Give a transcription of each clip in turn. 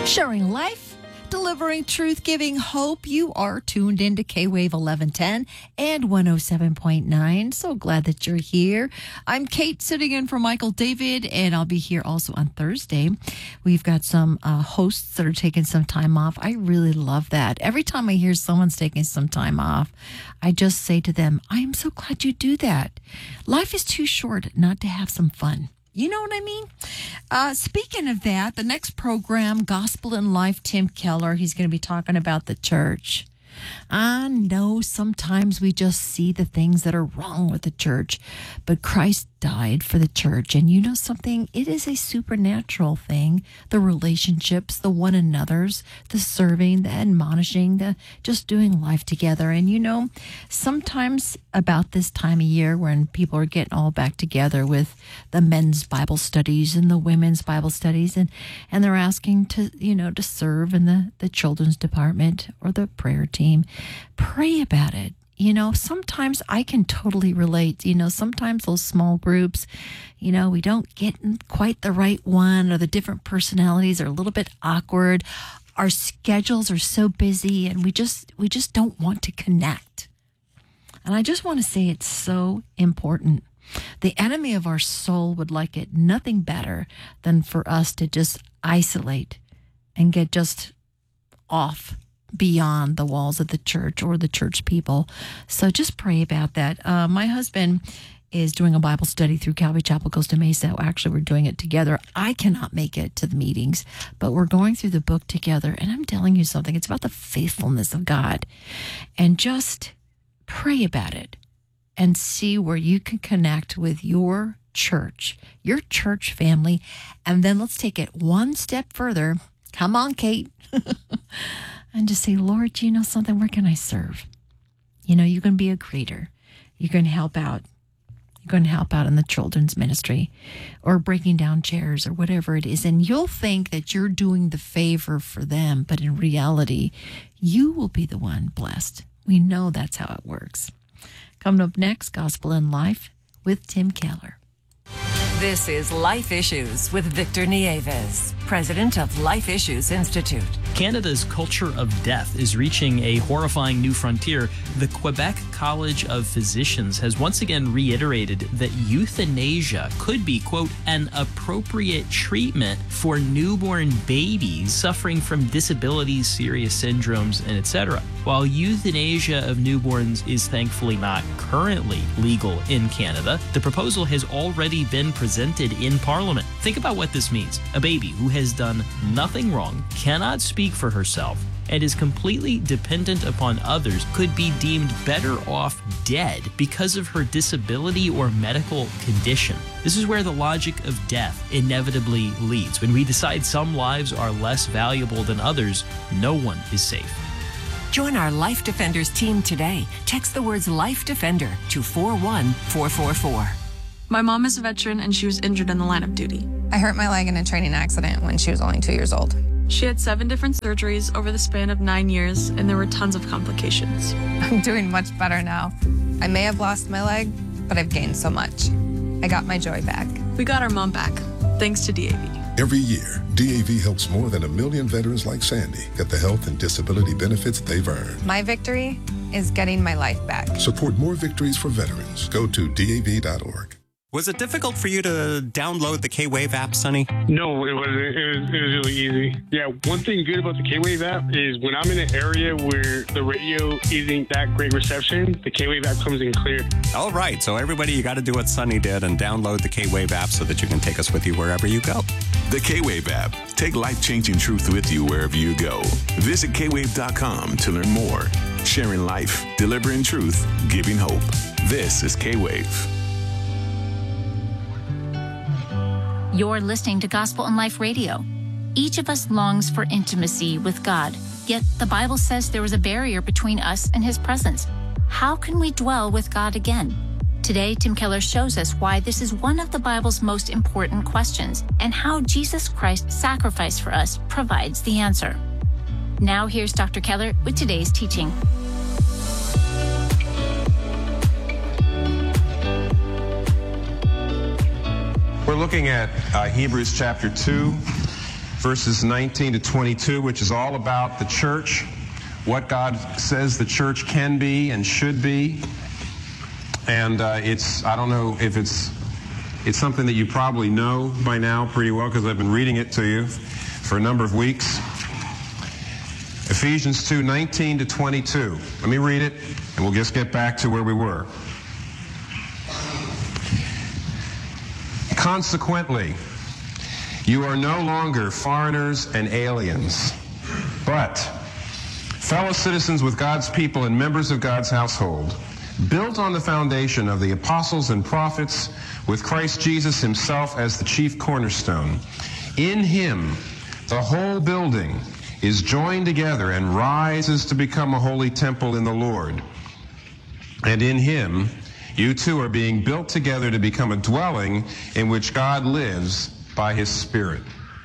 Sharing life, delivering truth, giving hope. You are tuned into K-Wave 1110 and 107.9. So glad that you're here. I'm Kate, sitting in for Michael David, and I'll be here also on Thursday. We've got some hosts that are taking some time off. I really love that. Every time I hear someone's taking some time off, I just say to them, I am so glad you do that. Life is too short not to have some fun. You know what I mean? Speaking of that, the next program, Gospel in Life, Tim Keller, he's going to be talking about the church. I know sometimes we just see the things that are wrong with the church, but Christ died for the church. And you know something? It is a supernatural thing. The relationships, the one another's, the serving, the admonishing, the just doing life together. And you know, sometimes about this time of year when people are getting all back together with the men's Bible studies and the women's Bible studies, and they're asking to, to serve in the children's department or the prayer team, pray about it. Sometimes I can totally relate. Sometimes those small groups, we don't get quite the right one, or the different personalities are a little bit awkward. Our schedules are so busy, and we just don't want to connect. And I just want to say it's so important. The enemy of our soul would like it nothing better than for us to just isolate and get just off beyond the walls of the church or the church people. So just pray about that. My husband is doing a Bible study through Calvary Chapel Costa Mesa. Actually, we're doing it together. I cannot make it to the meetings, but we're going through the book together. And I'm telling you something, it's about the faithfulness of God. And just pray about it and see where you can connect with your church family. And then let's take it one step further. Come on, Kate. And just say, Lord, you know something? Where can I serve? You're going to be a greeter. You're going to help out. You're going to help out in the children's ministry or breaking down chairs or whatever it is. And you'll think that you're doing the favor for them. But in reality, you will be the one blessed. We know that's how it works. Coming up next, Gospel in Life with Tim Keller. This is Life Issues with Victor Nieves, president of Life Issues Institute. Canada's culture of death is reaching a horrifying new frontier. The Quebec College of Physicians has once again reiterated that euthanasia could be, quote, an appropriate treatment for newborn babies suffering from disabilities, serious syndromes, and etc. While euthanasia of newborns is thankfully not currently legal in Canada, the proposal has already been presented in Parliament. Think about what this means. A baby who has done nothing wrong, cannot speak for herself, and is completely dependent upon others could be deemed better off dead because of her disability or medical condition. This is where the logic of death inevitably leads. When we decide some lives are less valuable than others, no one is safe. Join our Life Defenders team today. Text the words Life Defender to 41444. My mom is a veteran and she was injured in the line of duty. I hurt my leg in a training accident when she was only 2 years old. She had 7 different surgeries over the span of 9 years, and there were tons of complications. I'm doing much better now. I may have lost my leg, but I've gained so much. I got my joy back. We got our mom back, thanks to DAV. Every year, DAV helps more than 1 million veterans like Sandy get the health and disability benefits they've earned. My victory is getting my life back. Support more victories for veterans. Go to DAV.org. Was it difficult for you to download the K-Wave app, Sonny? No, it wasn't. It was really easy. Yeah, one thing good about the K-Wave app is when I'm in an area where the radio isn't that great reception, the K-Wave app comes in clear. All right, so everybody, you got to do what Sonny did and download the K-Wave app so that you can take us with you wherever you go. The K-Wave app. Take life-changing truth with you wherever you go. Visit kwave.com to learn more. Sharing life, delivering truth, giving hope. This is K-Wave. You're listening to Gospel in Life Radio. Each of us longs for intimacy with God, yet the Bible says there is a barrier between us and His presence. How can we dwell with God again? Today, Tim Keller shows us why this is one of the Bible's most important questions and how Jesus Christ's sacrifice for us provides the answer. Now here's Dr. Keller with today's teaching. We're looking at Hebrews chapter 2, verses 19 to 22, which is all about the church, what God says the church can be and should be. And I don't know if it's something that you probably know by now pretty well, because I've been reading it to you for a number of weeks. Ephesians 2, 19 to 22. Let me read it, and we'll just get back to where we were. Consequently, you are no longer foreigners and aliens, but fellow citizens with God's people and members of God's household, built on the foundation of the apostles and prophets, with Christ Jesus himself as the chief cornerstone. In him, the whole building is joined together and rises to become a holy temple in the Lord. And in him, you too are being built together to become a dwelling in which God lives by his Spirit.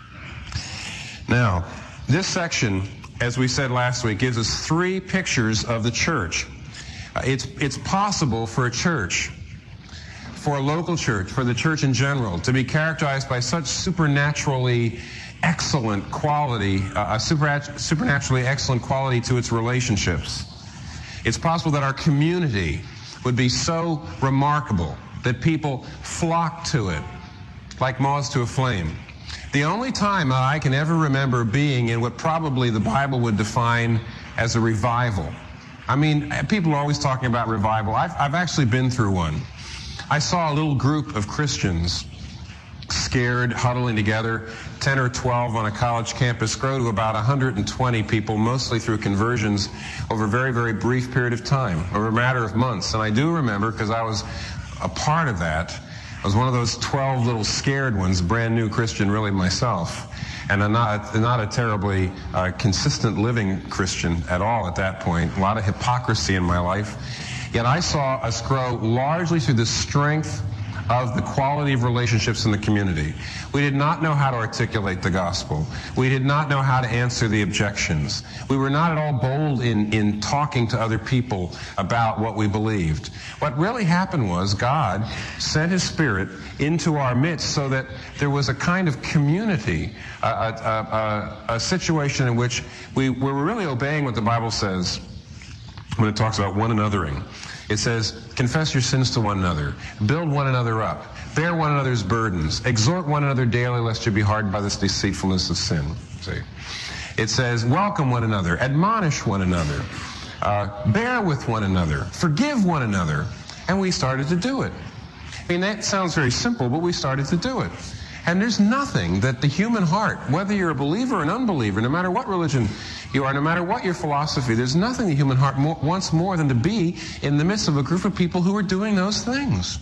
Now, this section, as we said last week, gives us three pictures of the church. It's possible for a church, for a local church, for the church in general, to be characterized by such supernaturally excellent quality, supernaturally excellent quality to its relationships. It's possible that our community would be so remarkable that people flock to it like moths to a flame. The only time I can ever remember being in what probably the Bible would define as a revival. I mean, people are always talking about revival. I've actually been through one. I saw a little group of Christians scared, huddling together, 10 or 12 on a college campus, grow to about 120 people, mostly through conversions over a very, very brief period of time, over a matter of months. And I do remember, because I was a part of that, I was one of those 12 little scared ones, brand new Christian really myself, and I'm not a terribly consistent living Christian at all at that point. A lot of hypocrisy in my life. Yet I saw us grow largely through the strength of the quality of relationships in the community. We did not know how to articulate the gospel. We did not know how to answer the objections. We were not at all bold in talking to other people about what we believed. What really happened was God sent his Spirit into our midst so that there was a kind of community, a situation in which we were really obeying what the Bible says when it talks about one anothering. It says, confess your sins to one another, build one another up, bear one another's burdens, exhort one another daily lest you be hardened by this deceitfulness of sin. See? It says, welcome one another, admonish one another, bear with one another, forgive one another. And we started to do it. I mean, that sounds very simple, but we started to do it. And there's nothing that the human heart, whether you're a believer or an unbeliever, no matter what religion you are, no matter what your philosophy, there's nothing the human heart wants more than to be in the midst of a group of people who are doing those things.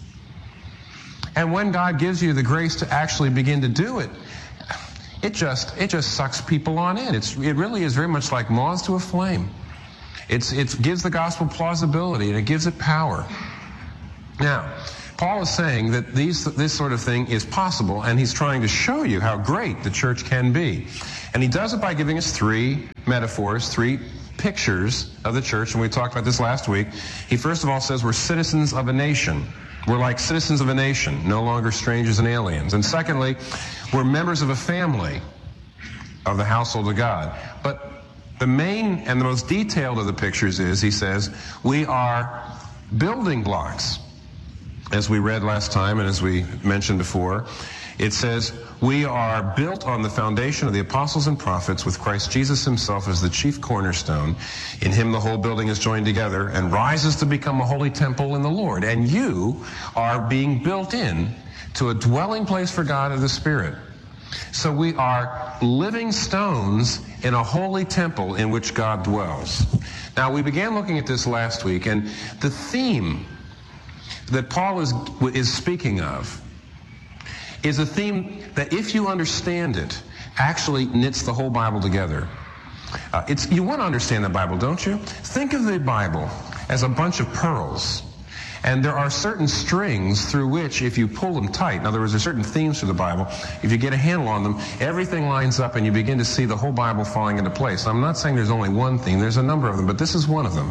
And when God gives you the grace to actually begin to do it, it just sucks people on in. It really is very much like moths to a flame. It gives the gospel plausibility, and it gives it power. Now, Paul is saying that this sort of thing is possible, and he's trying to show you how great the church can be. And he does it by giving us three metaphors, three pictures of the church, and we talked about this last week. He first of all says we're citizens of a nation. We're like citizens of a nation, no longer strangers and aliens. And secondly, we're members of a family of the household of God. But the main and the most detailed of the pictures is, he says, we are building blocks. As we read last time and as we mentioned before, it says, we are built on the foundation of the apostles and prophets with Christ Jesus himself as the chief cornerstone. In him the whole building is joined together and rises to become a holy temple in the Lord. And you are being built in to a dwelling place for God of the Spirit. So we are living stones in a holy temple in which God dwells. Now, we began looking at this last week, and the theme that Paul is speaking of is a theme that, if you understand it, actually knits the whole Bible together. You want to understand the Bible, don't you? Think of the Bible as a bunch of pearls. And there are certain strings through which, if you pull them tight, in other words, there are certain themes to the Bible, if you get a handle on them, everything lines up and you begin to see the whole Bible falling into place. I'm not saying there's only one theme, there's a number of them, but this is one of them.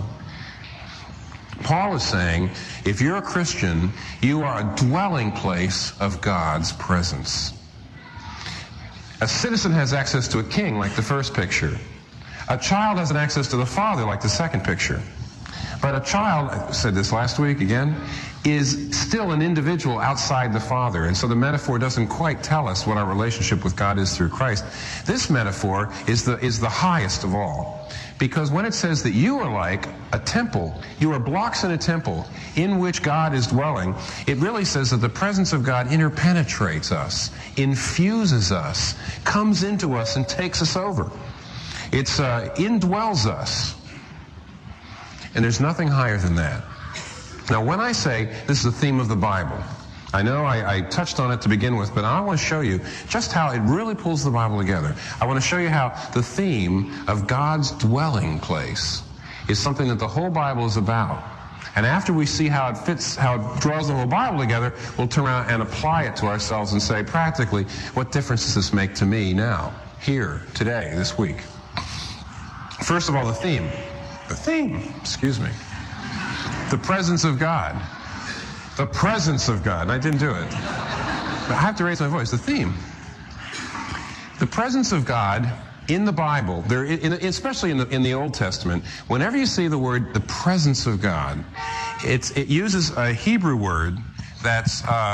Paul is saying, if you're a Christian, you are a dwelling place of God's presence. A citizen has access to a king, like the first picture. A child has an access to the father, like the second picture. But a child, I said this last week again, is still an individual outside the Father. And so the metaphor doesn't quite tell us what our relationship with God is through Christ. This metaphor is the highest of all. Because when it says that you are like a temple, you are blocks in a temple in which God is dwelling, it really says that the presence of God interpenetrates us, infuses us, comes into us and takes us over. It's indwells us. And there's nothing higher than that. Now, when I say this is the theme of the Bible, I know I touched on it to begin with, but I want to show you just how it really pulls the Bible together. I want to show you how the theme of God's dwelling place is something that the whole Bible is about. And after we see how it fits, how it draws the whole Bible together, we'll turn around and apply it to ourselves and say, practically, what difference does this make to me now, here, today, this week? First of all, the theme. The presence of God. The presence of God. I didn't do it. But I have to raise my voice. The theme. The presence of God in the Bible, especially in the Old Testament, whenever you see the word the presence of God, it uses a Hebrew word that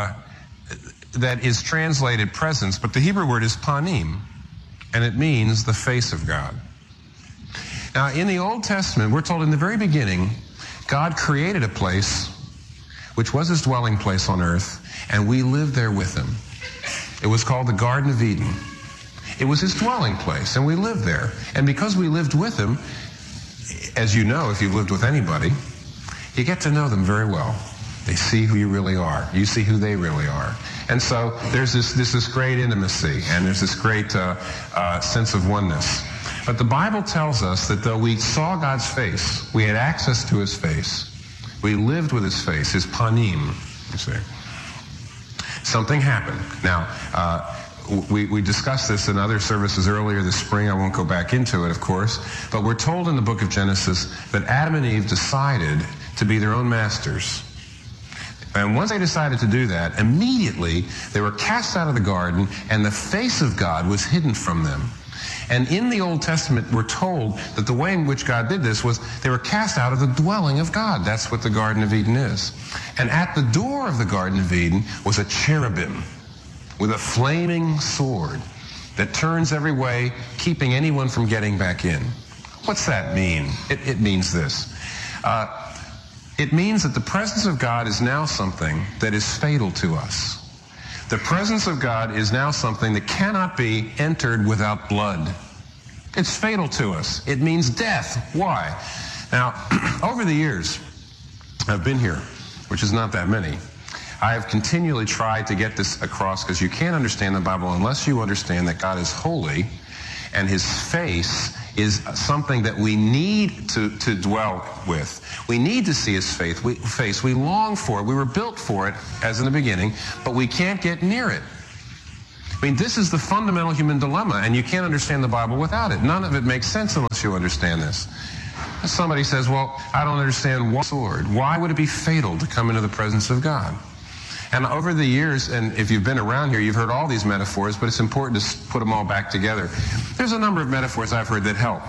is translated presence, but the Hebrew word is panim, and it means the face of God. Now, in the Old Testament, we're told in the very beginning, God created a place which was his dwelling place on earth, and we lived there with him. It was called the Garden of Eden. It was his dwelling place, and we lived there. And because we lived with him, as you know, if you've lived with anybody, you get to know them very well. They see who you really are. You see who they really are. And so there's this great intimacy, and there's this great sense of oneness. But the Bible tells us that though we saw God's face, we had access to his face, we lived with his face, his panim, you see, something happened. Now, we discussed this in other services earlier this spring. I won't go back into it, of course. But we're told in the book of Genesis that Adam and Eve decided to be their own masters. And once they decided to do that, immediately they were cast out of the garden, and the face of God was hidden from them. And in the Old Testament, we're told that the way in which God did this was they were cast out of the dwelling of God. That's what the Garden of Eden is. And at the door of the Garden of Eden was a cherubim with a flaming sword that turns every way, keeping anyone from getting back in. What's that mean? It means this. It means that the presence of God is now something that is fatal to us. The presence of God is now something that cannot be entered without blood. It's fatal to us. It means death. Why? Now, over the years I've been here, which is not that many, I have continually tried to get this across, because you can't understand the Bible unless you understand that God is holy and his face is something that we need to dwell with. We need to see his face. We long for it. We were built for it, as in the beginning, but we can't get near it. I mean, this is the fundamental human dilemma, and you can't understand the Bible without it. None of it makes sense unless you understand this. Somebody says, well, I don't understand one sword. Why would it be fatal to come into the presence of God? And over the years, and if you've been around here, you've heard all these metaphors, but it's important to put them all back together. There's a number of metaphors I've heard that help.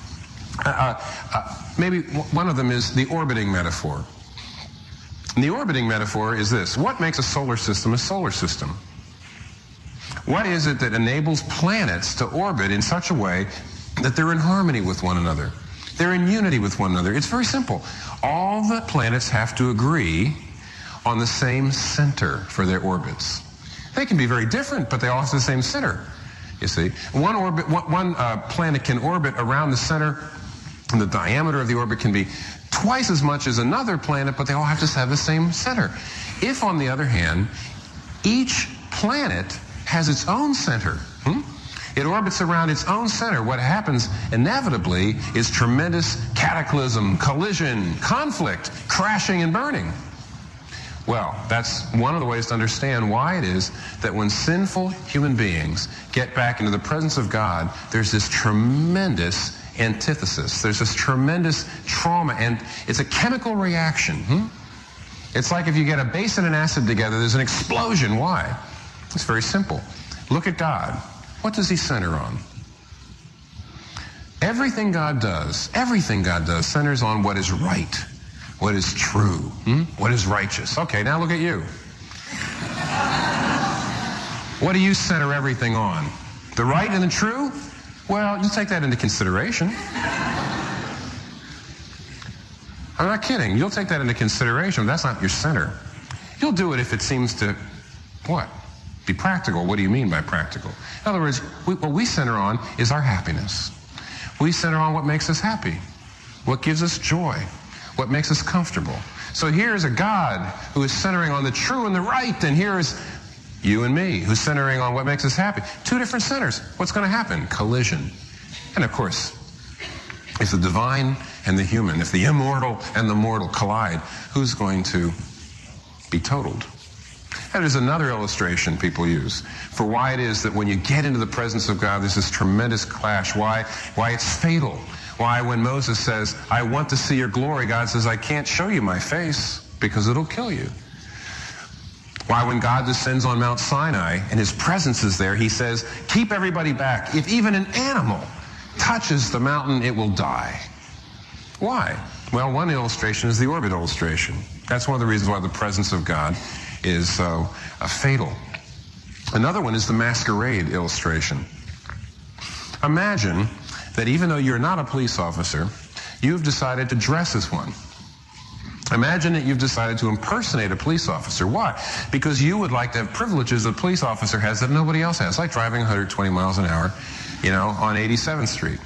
Maybe one of them is the orbiting metaphor. And the orbiting metaphor is this. What makes a solar system a solar system? What is it that enables planets to orbit in such a way that they're in harmony with one another? They're in unity with one another. It's very simple. All the planets have to agree on the same center for their orbits. They can be very different, but they all have the same center, you see. One planet can orbit around the center, and the diameter of the orbit can be twice as much as another planet, but they all have to have the same center. If, on the other hand, each planet has its own center, it orbits around its own center, what happens inevitably is tremendous cataclysm, collision, conflict, crashing and burning. Well, that's one of the ways to understand why it is that when sinful human beings get back into the presence of God, there's this tremendous antithesis. There's this tremendous trauma, and it's a chemical reaction. It's like if you get a base and an acid together, there's an explosion. Why? It's very simple. Look at God. What does he center on? Everything God does centers on what is right, what is true, what is righteous. Okay, now look at you. What do you center everything on? The right and the true? Well, you take that into consideration. I'm not kidding. You'll take that into consideration. That's not your center. You'll do it if it seems to, what? Be practical. What do you mean by practical? In other words, what we center on is our happiness. We center on what makes us happy, what gives us joy, what makes us comfortable. So here's a God who is centering on the true and the right, and here's you and me who's centering on what makes us happy. Two different centers. What's going to happen? Collision. And of course, if the divine and the human, if the immortal and the mortal collide, who's going to be totaled? That is another illustration people use for why it is that when you get into the presence of God, there's this tremendous clash. Why it's fatal. Why when Moses says, I want to see your glory, God says, I can't show you my face because it'll kill you. Why when God descends on Mount Sinai and his presence is there, he says, keep everybody back. If even an animal touches the mountain, it will die. Why? Well, one illustration is the orbit illustration. That's one of the reasons why the presence of God is so fatal. Another one is the masquerade illustration. Imagine that even though you're not a police officer, you've decided to dress as one. Imagine that you've decided to impersonate a police officer. Why? Because you would like to have privileges a police officer has that nobody else has, like driving 120 miles an hour, on 87th Street.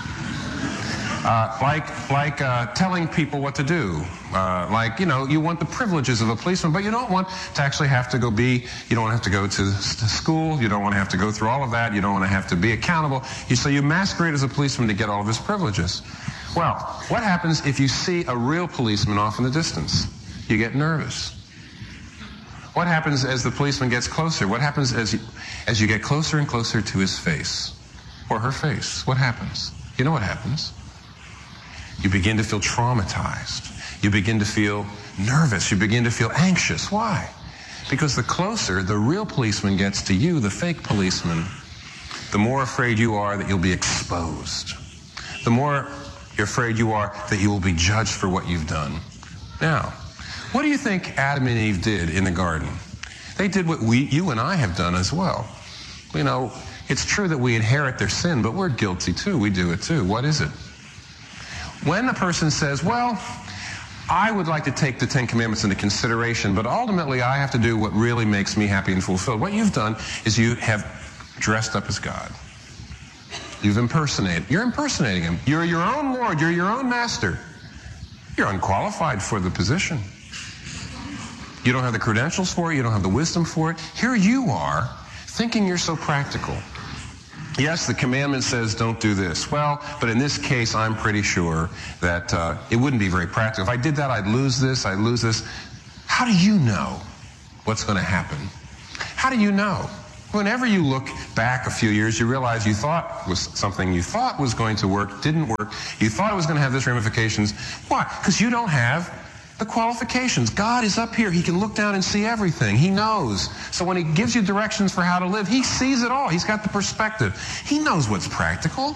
Like telling people what to do. You want the privileges of a policeman, but you don't want to actually have to you don't want to have to go to school, you don't want to have to go through all of that, you don't want to have to be accountable. So you masquerade as a policeman to get all of his privileges. Well, what happens if you see a real policeman off in the distance? You get nervous. What happens as the policeman gets closer? What happens as you get closer and closer to his face or her face? What happens? You know what happens? You begin to feel traumatized. You begin to feel nervous. You begin to feel anxious. Why? Because the closer the real policeman gets to you, the fake policeman, the more afraid you are that you'll be exposed. The more you're afraid you are that you will be judged for what you've done. Now, what do you think Adam and Eve did in the garden? They did what you and I have done as well. It's true that we inherit their sin, but we're guilty too. We do it too. What is it? When a person says, well, I would like to take the Ten Commandments into consideration, but ultimately I have to do what really makes me happy and fulfilled. What you've done is you have dressed up as God. You've impersonated. You're impersonating him. You're your own Lord. You're your own master. You're unqualified for the position. You don't have the credentials for it. You don't have the wisdom for it. Here you are thinking you're so practical. Yes, the commandment says don't do this. Well, but in this case, I'm pretty sure that it wouldn't be very practical. If I did that, I'd lose this, I'd lose this. How do you know what's going to happen? How do you know? Whenever you look back a few years, you realize you thought was something you thought was going to work, didn't work. You thought it was going to have this ramifications. Why? Because you don't have the qualifications. God is up here. He can look down and see everything. He knows. So when he gives you directions for how to live, he sees it all. He's got the perspective. He knows what's practical.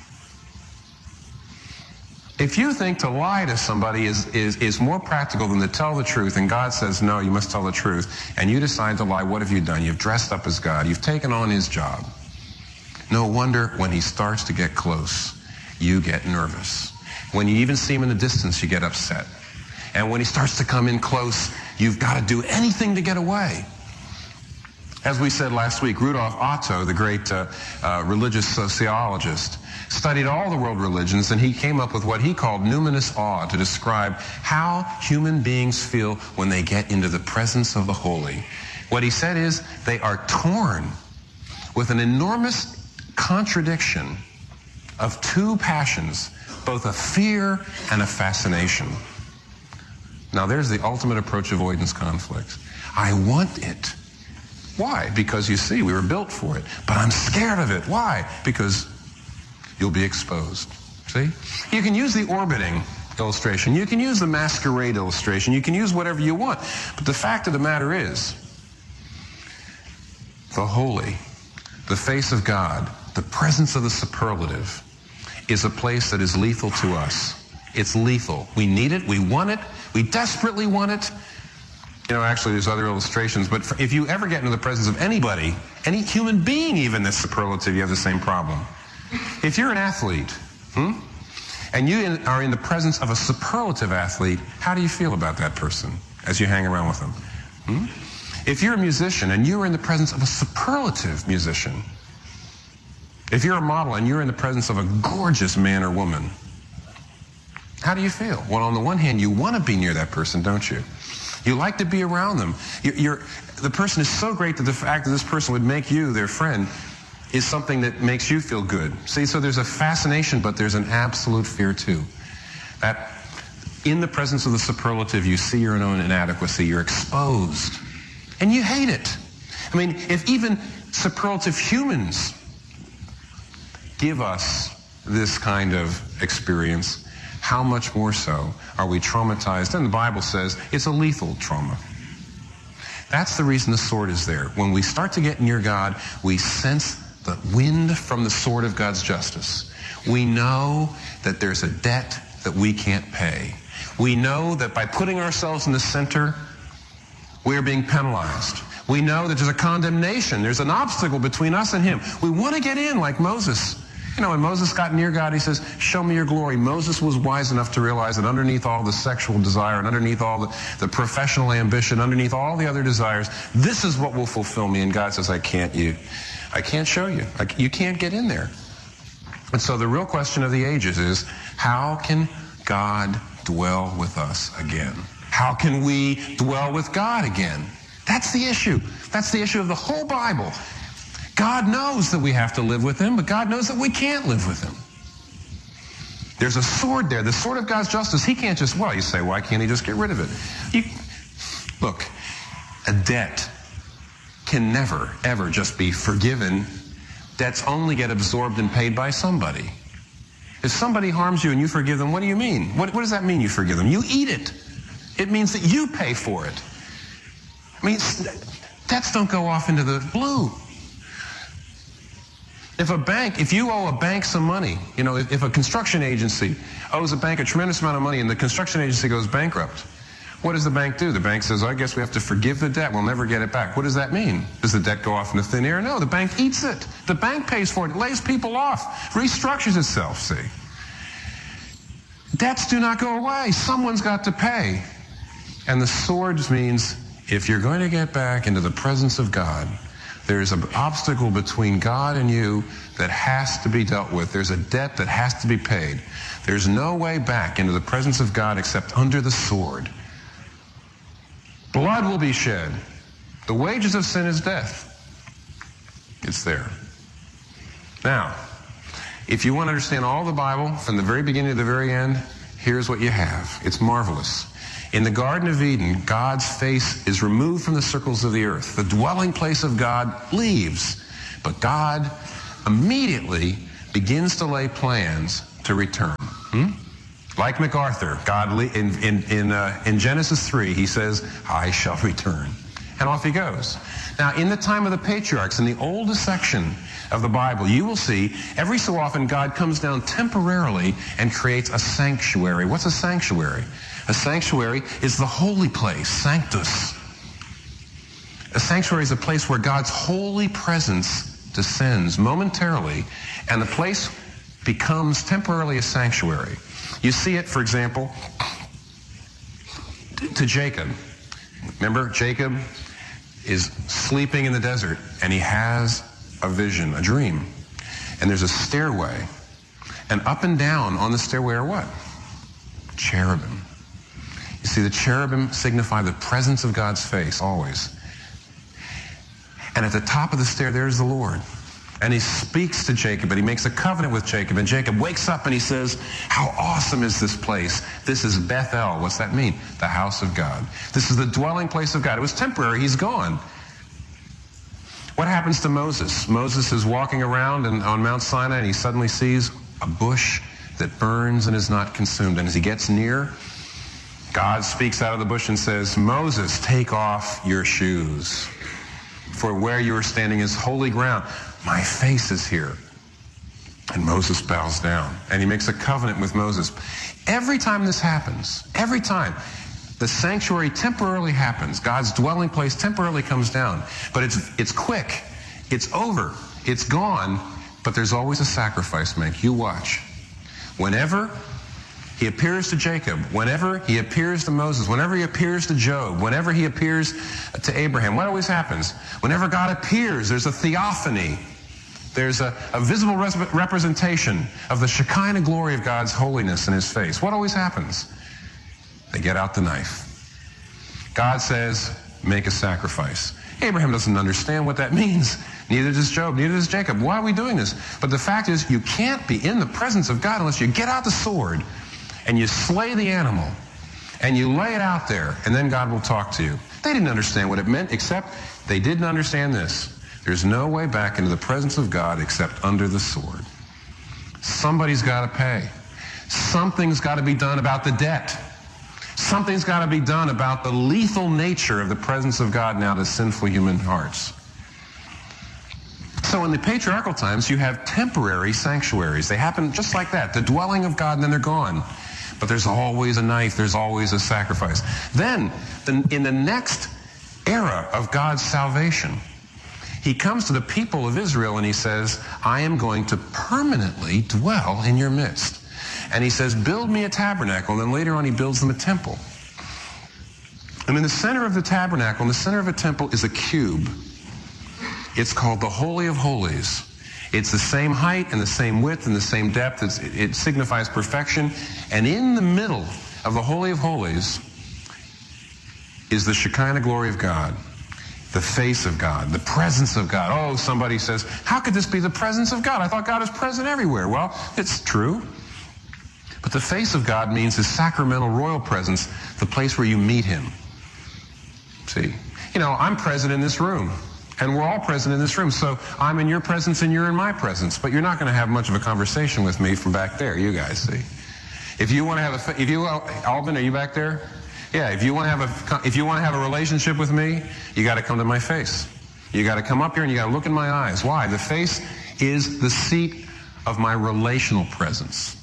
If you think to lie to somebody is more practical than to tell the truth, and God says, no, you must tell the truth, and you decide to lie, what have you done? You've dressed up as God. You've taken on his job. No wonder when he starts to get close, you get nervous. When you even see him in the distance, you get upset. And when he starts to come in close, you've got to do anything to get away. As we said last week, Rudolf Otto, the great religious sociologist, studied all the world religions, and he came up with what he called numinous awe to describe how human beings feel when they get into the presence of the holy. What he said is they are torn with an enormous contradiction of two passions, both a fear and a fascination. Now there's the ultimate approach avoidance conflict. I want it. Why? Because you see, we were built for it. But I'm scared of it. Why? Because you'll be exposed. See? You can use the orbiting illustration. You can use the masquerade illustration. You can use whatever you want. But the fact of the matter is, the holy, the face of God, the presence of the superlative, is a place that is lethal to us. It's lethal. We need it. We want it. We desperately want it. You know, actually, there's other illustrations, but if you ever get into the presence of anybody, any human being even that's superlative, you have the same problem. If you're an athlete, and you are in the presence of a superlative athlete, how do you feel about that person as you hang around with them? If you're a musician and you're in the presence of a superlative musician, if you're a model and you're in the presence of a gorgeous man or woman, how do you feel? Well, on the one hand, you want to be near that person, don't you? You like to be around them. The person is so great that the fact that this person would make you their friend is something that makes you feel good. See, so there's a fascination, but there's an absolute fear too. That in the presence of the superlative, you see your own inadequacy, you're exposed, and you hate it. I mean, if even superlative humans give us this kind of experience, how much more so are we traumatized? And the Bible says it's a lethal trauma. That's the reason the sword is there. When we start to get near God, we sense the wind from the sword of God's justice. We know that there's a debt that we can't pay. We know that by putting ourselves in the center, we're being penalized. We know that there's a condemnation. There's an obstacle between us and him. We want to get in like Moses. You know, when Moses got near God, he says, show me your glory. Moses was wise enough to realize that underneath all the sexual desire and underneath all the professional ambition, underneath all the other desires, this is what will fulfill me. And God says, I can't show you. You can't get in there. And so the real question of the ages is, how can God dwell with us again? How can we dwell with God again? That's the issue. That's the issue of the whole Bible. God knows that we have to live with him, but God knows that we can't live with him. There's a sword there, the sword of God's justice. He can't just, well, you say, why can't he just get rid of it? Look, a debt can never, ever just be forgiven. Debts only get absorbed and paid by somebody. If somebody harms you and you forgive them, what do you mean? What does that mean, you forgive them? You eat it. It means that you pay for it. I mean, debts don't go off into the blue. If you owe a bank some money, you know, if a construction agency owes a bank a tremendous amount of money and the construction agency goes bankrupt, what does the bank do? The bank says, I guess we have to forgive the debt. We'll never get it back. What does that mean? Does the debt go off into thin air? No, the bank eats it. The bank pays for it. It lays people off, restructures itself, see. Debts do not go away. Someone's got to pay. And the sword means if you're going to get back into the presence of God, there's an obstacle between God and you that has to be dealt with. There's a debt that has to be paid. There's no way back into the presence of God except under the sword. Blood will be shed. The wages of sin is death. It's there. Now, if you want to understand all the Bible from the very beginning to the very end, here's what you have. It's marvelous. In the Garden of Eden, God's face is removed from the circles of the earth. The dwelling place of God leaves. But God immediately begins to lay plans to return. Like MacArthur, God in Genesis 3, he says, I shall return. And off he goes. Now, in the time of the patriarchs, in the oldest section of the Bible, you will see every so often God comes down temporarily and creates a sanctuary. What's a sanctuary? A sanctuary is the holy place, sanctus. A sanctuary is a place where God's holy presence descends momentarily, and the place becomes temporarily a sanctuary. You see it, for example, to Jacob. Remember, Jacob is sleeping in the desert, and he has a vision, a dream. And there's a stairway, and up and down on the stairway are what? Cherubim. You see, the cherubim signify the presence of God's face, always. And at the top of the stair, there's the Lord. And he speaks to Jacob, and he makes a covenant with Jacob. And Jacob wakes up and he says, how awesome is this place? This is Bethel. What's that mean? The house of God. This is the dwelling place of God. It was temporary. He's gone. What happens to Moses? Moses is walking around on Mount Sinai, and he suddenly sees a bush that burns and is not consumed. And as he gets near, God speaks out of the bush and says, Moses, take off your shoes, for where you are standing is holy ground. My face is here. And Moses bows down, and he makes a covenant with Moses. Every time this happens, every time, the sanctuary temporarily happens. God's dwelling place temporarily comes down. But it's quick. It's over. It's gone. But there's always a sacrifice made. You watch. Whenever he appears to Jacob, whenever he appears to Moses, whenever he appears to Job, whenever he appears to Abraham, what always happens? Whenever God appears, there's a theophany. There's a visible representation of the Shekinah glory of God's holiness in his face. What always happens? They get out the knife. God says, make a sacrifice. Abraham doesn't understand what that means. Neither does Job, neither does Jacob. Why are we doing this? But the fact is, you can't be in the presence of God unless you get out the sword and you slay the animal and you lay it out there, and then God will talk to you. They didn't understand what it meant, except they didn't understand this. There's no way back into the presence of God except under the sword. Somebody's got to pay. Something's got to be done about the debt. Something's got to be done about the lethal nature of the presence of God now to sinful human hearts. So in the patriarchal times, you have temporary sanctuaries. They happen just like that. The dwelling of God, and then they're gone. But there's always a knife. There's always a sacrifice. Then, in the next era of God's salvation, he comes to the people of Israel and he says, I am going to permanently dwell in your midst. And he says, build me a tabernacle. And then later on he builds them a temple. And in the center of the tabernacle, in the center of a temple, is a cube. It's called the Holy of Holies. It's the same height and the same width and the same depth. It signifies perfection. And in the middle of the Holy of Holies is the Shekinah glory of God. The face of God, the presence of God. Oh, somebody says, how could this be the presence of God? I thought God is present everywhere. Well, it's true. But the face of God means his sacramental royal presence, the place where you meet him. See, I'm present in this room, and we're all present in this room. So I'm in your presence and you're in my presence. But you're not going to have much of a conversation with me from back there, you guys, see. If you want to have Alvin, are you back there? Yeah, if you want to have a relationship with me, you got to come to my face. You got to come up here and you got to look in my eyes. Why? The face is the seat of my relational presence.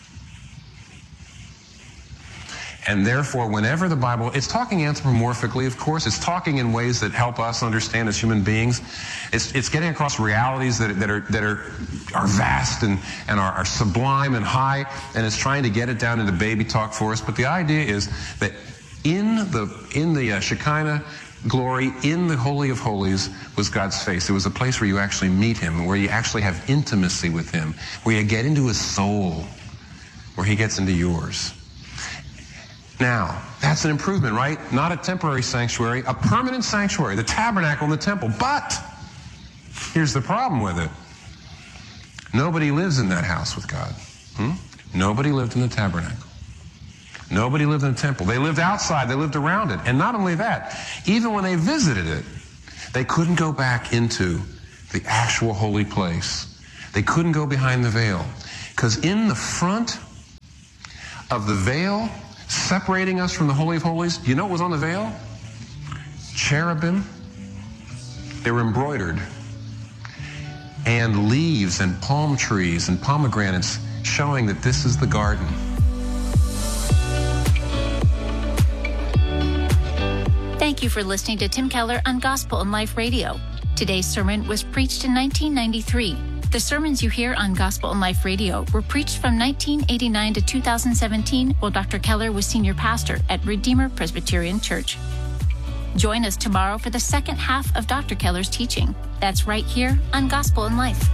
And therefore, whenever the Bible, it's talking anthropomorphically, of course. It's talking in ways that help us understand as human beings. It's getting across realities that are vast and are sublime and high, and it's trying to get it down into baby talk for us. But the idea is that in the Shekinah glory, in the Holy of Holies, was God's face. It was a place where you actually meet him, where you actually have intimacy with him, where you get into his soul, where he gets into yours. Now, that's an improvement, right? Not a temporary sanctuary, a permanent sanctuary, the tabernacle and the temple. But here's the problem with it. Nobody lives in that house with God. Nobody lived in the tabernacle. Nobody lived in the temple. They lived outside. They lived around it. And not only that, even when they visited it, they couldn't go back into the actual holy place. They couldn't go behind the veil. Because in the front of the veil, separating us from the Holy of Holies, you know what was on the veil? Cherubim. They were embroidered. And leaves and palm trees and pomegranates showing that this is the garden. Thank you for listening to Tim Keller on Gospel and Life Radio. Today's sermon was preached in 1993. The sermons you hear on Gospel and Life Radio were preached from 1989 to 2017 while Dr. Keller was senior pastor at Redeemer Presbyterian Church. Join us tomorrow for the second half of Dr. Keller's teaching. That's right here on Gospel and Life.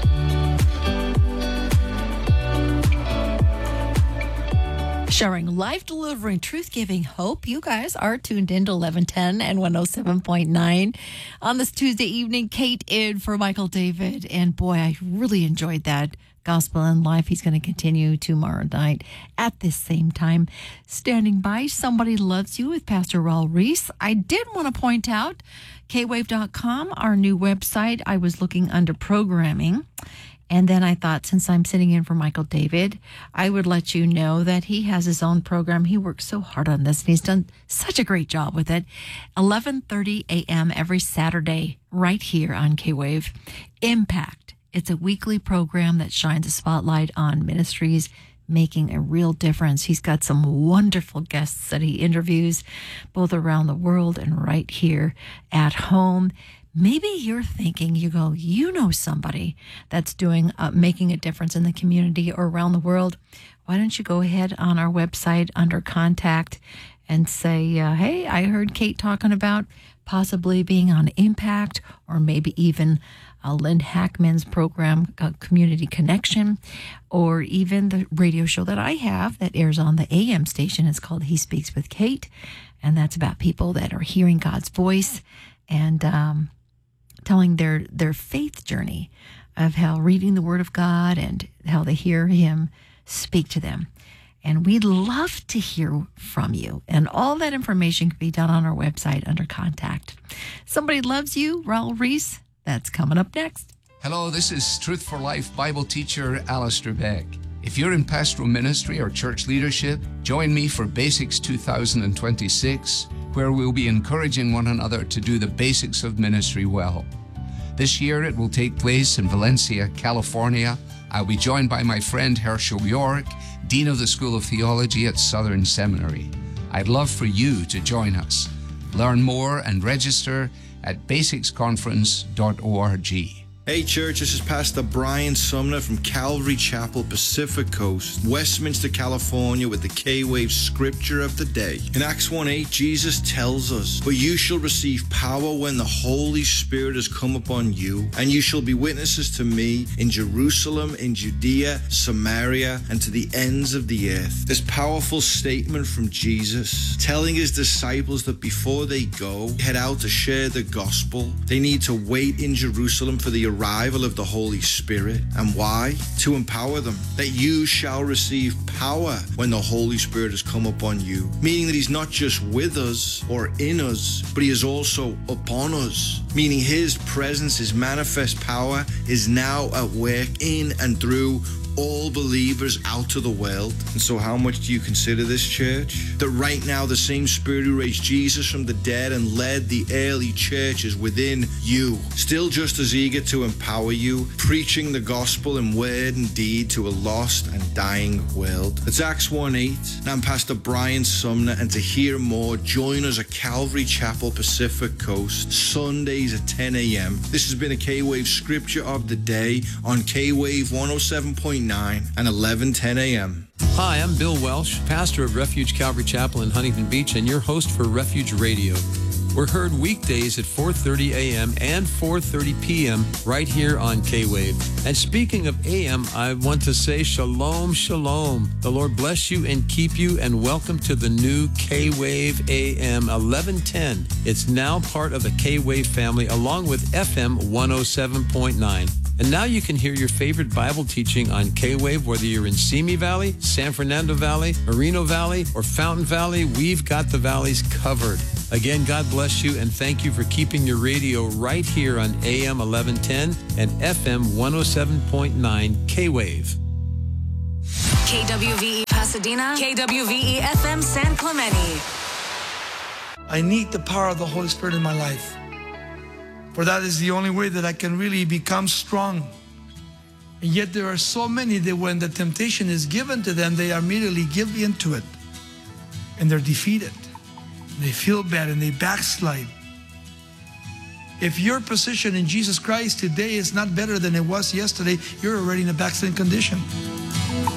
Sharing life, delivering truth, giving hope. You guys are tuned in to 1110 and 107.9 on this Tuesday evening. Kate in for Michael David. And boy, I really enjoyed that Gospel and Life. He's going to continue tomorrow night at this same time. Standing by, Somebody Loves You with Pastor Raul Reese. I did want to point out kwave.com, our new website. I was looking under programming, And then I thought, since I'm sitting in for Michael David, I would let you know that he has his own program. He works so hard on this, and he's done such a great job with it. 11:30 a.m. every Saturday, right here on K-Wave. Impact. It's a weekly program that shines a spotlight on ministries making a real difference. He's got some wonderful guests that he interviews, both around the world and right here at home. Maybe you're thinking, you know somebody that's doing, making a difference in the community or around the world. Why don't you go ahead on our website under contact and say, hey, I heard Kate talking about possibly being on Impact, or maybe even Lynn Hackman's program, Community Connection, or even the radio show that I have that airs on the AM station. It's called He Speaks with Kate, and that's about people that are hearing God's voice and telling their faith journey of how reading the Word of God and how they hear Him speak to them. And we'd love to hear from you. And all that information can be done on our website under contact. Somebody Loves You, Raul Reese. That's coming up next. Hello, this is Truth for Life Bible teacher Alistair Beck. If you're in pastoral ministry or church leadership, join me for Basics 2026, where we'll be encouraging one another to do the basics of ministry well. This year it will take place in Valencia, California. I'll be joined by my friend Herschel York, Dean of the School of Theology at Southern Seminary. I'd love for you to join us. Learn more and register at basicsconference.org. Hey church, this is Pastor Brian Sumner from Calvary Chapel, Pacific Coast, Westminster, California, with the K-Wave Scripture of the Day. In Acts 1:8, Jesus tells us, "But you shall receive power when the Holy Spirit has come upon you, and you shall be witnesses to me in Jerusalem, in Judea, Samaria, and to the ends of the earth." This powerful statement from Jesus, telling his disciples that before they go, head out to share the gospel, they need to wait in Jerusalem for the arrival of the Holy Spirit. And why? To empower them. That you shall receive power when the Holy Spirit has come upon you. Meaning that he's not just with us or in us, but he is also upon us. Meaning his presence, his manifest power is now at work in and through all believers out to the world. And so how much do you consider this, church? That right now the same Spirit who raised Jesus from the dead and led the early church is within you, still just as eager to empower you, preaching the gospel in word and deed to a lost and dying world. It's Acts 1:8. I'm Pastor Brian Sumner, and to hear more, join us at Calvary Chapel, Pacific Coast, Sundays at 10 a.m. This has been a K-Wave Scripture of the Day on K-Wave 107.9 and 11:10 a.m. Hi, I'm Bill Welsh, pastor of Refuge Calvary Chapel in Huntington Beach, and your host for Refuge Radio. We're heard weekdays at 4:30 a.m. and 4:30 p.m. right here on K-Wave. And speaking of AM, I want to say shalom, shalom. The Lord bless you and keep you, and welcome to the new K-Wave AM 1110. It's now part of the K-Wave family, along with FM 107.9. And now you can hear your favorite Bible teaching on K-Wave, whether you're in Simi Valley, San Fernando Valley, Moreno Valley, or Fountain Valley. We've got the valleys covered. Again, God bless you, and thank you for keeping your radio right here on AM 1110 and FM 107.9 K-Wave. KWVE Pasadena, KWVE FM San Clemente. I need the power of the Holy Spirit in my life. For that is the only way that I can really become strong. And yet there are so many that when the temptation is given to them, they immediately give into it. And they're defeated. They feel bad and they backslide. If your position in Jesus Christ today is not better than it was yesterday, you're already in a backsliding condition.